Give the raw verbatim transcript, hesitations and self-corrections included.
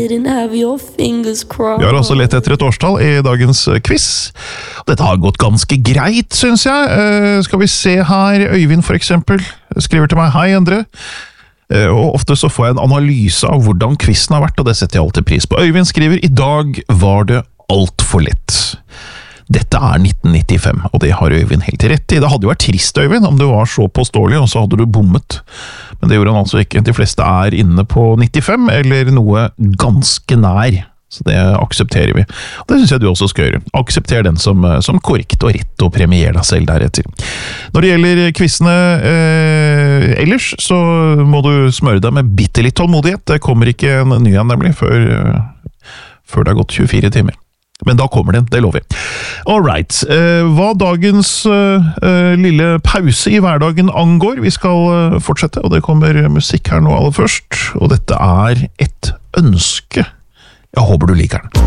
Didn't have your fingers crossed. Vi har altså lett etter et årstall i dagens quiz. Dette har gått ganske greit, synes jeg. Uh, skal vi se her, Øyvind for eksempel, skriver til meg, hei Endre. Uh, og ofte så får jeg en analyse av hvordan quizen har vært, og det setter jeg alltid pris på. Øyvind skriver, i dag var det alt for lett. Dette er nitten nittifem, og det har Øyvind helt rett i. Det hadde jo vært trist, Øyvind, om det var så påståelig, og så hadde du bommet. Men det gjorde han altså ikke. De fleste er inne på nittifem, eller noe ganske nær. Så det aksepterer vi. Det synes jeg du også skal gjøre. Aksepter den som, som korrekt og rett, og premier deg selv deretter. Når det gjelder quizene eh, ellers, så må du smøre deg med bitte litt tålmodighet. Det kommer ikke en ny en nemlig, før, før det har gått tjuefire timer. Men da kommer den, det lover jeg. Alright, eh, hva dagens eh, lille pause i hverdagen angår, vi skal eh, fortsette, og det kommer musikk her nå aller først, og dette er et ønske. Jeg håper du liker den.